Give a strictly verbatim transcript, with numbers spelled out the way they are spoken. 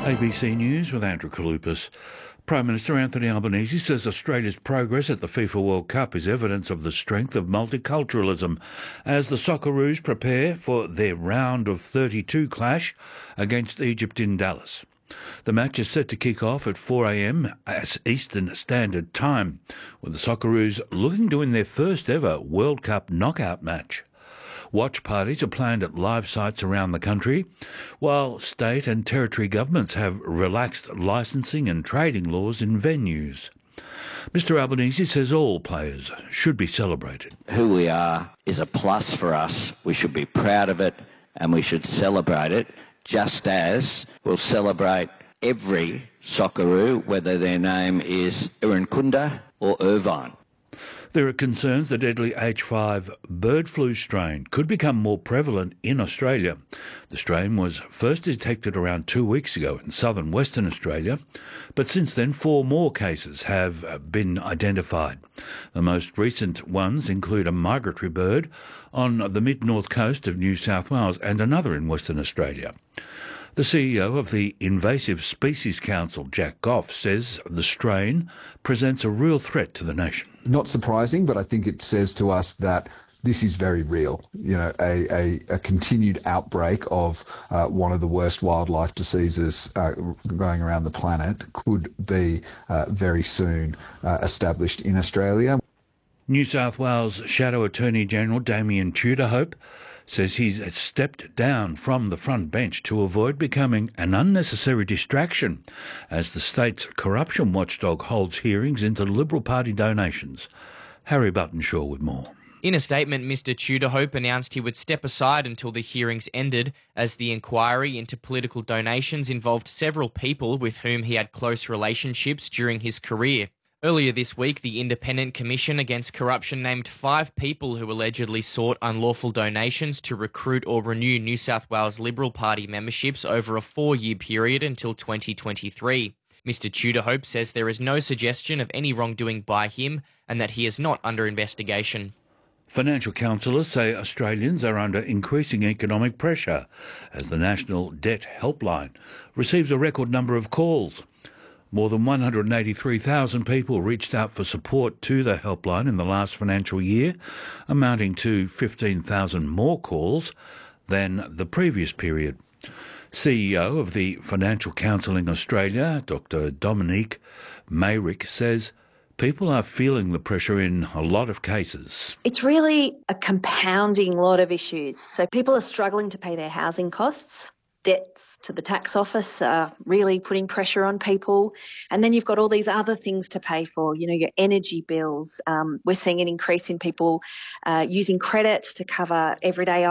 A B C News with Andrew Kalupas. Prime Minister Anthony Albanese says Australia's progress at the FIFA World Cup is evidence of the strength of multiculturalism as the Socceroos prepare for their round of thirty-two clash against Egypt in Dallas. The match is set to kick off at four a m as Eastern Standard Time, with the Socceroos looking to win their first ever World Cup knockout match. Watch parties are planned at live sites around the country, while state and territory governments have relaxed licensing and trading laws in venues. Mister Albanese says all players should be celebrated. Who we are is a plus for us. We should be proud of it and we should celebrate it, just as we'll celebrate every Socceroo, whether their name is Irukunda or Irvine. There are concerns the deadly H five bird flu strain could become more prevalent in Australia. The strain was first detected around two weeks ago in southern Western Australia, but since then four more cases have been identified. The most recent ones include a migratory bird on the mid-north coast of New South Wales and another in Western Australia. The C E O of the Invasive Species Council, Jack Goff, says the strain presents a real threat to the nation. Not surprising, but I think it says to us that this is very real. You know, a, a, a continued outbreak of uh, one of the worst wildlife diseases uh, going around the planet could be uh, very soon uh, established in Australia. New South Wales Shadow Attorney General Damien Tudorhope says he's stepped down from the front bench to avoid becoming an unnecessary distraction as the state's corruption watchdog holds hearings into Liberal Party donations. Harry Buttonshaw with more. In a statement, Mister Tudorhope announced he would step aside until the hearings ended, as the inquiry into political donations involved several people with whom he had close relationships during his career. Earlier this week, the Independent Commission Against Corruption named five people who allegedly sought unlawful donations to recruit or renew New South Wales Liberal Party memberships over a four-year period until twenty twenty-three. Mister Tudorhope says there is no suggestion of any wrongdoing by him and that he is not under investigation. Financial counsellors say Australians are under increasing economic pressure as the National Debt Helpline receives a record number of calls. More than one hundred eighty-three thousand people reached out for support to the helpline in the last financial year, amounting to fifteen thousand more calls than the previous period. C E O of the Financial Counselling Australia, Doctor Dominique Mayrick, says people are feeling the pressure in a lot of cases. It's really a compounding lot of issues. So people are struggling to pay their housing costs. Debts to the tax office are really putting pressure on people. And then you've got all these other things to pay for, you know, your energy bills. Um, we're seeing an increase in people uh, using credit to cover everyday